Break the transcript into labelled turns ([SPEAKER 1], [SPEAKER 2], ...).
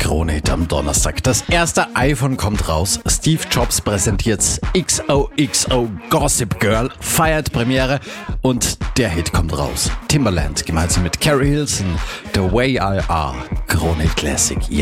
[SPEAKER 1] Krone-Hit am Donnerstag. Das erste iPhone kommt raus. Steve Jobs präsentiert's. XOXO Gossip Girl feiert Premiere und der Hit kommt raus. Timbaland gemeinsam mit Carrie Hilson, The Way I Are. Krone Classic.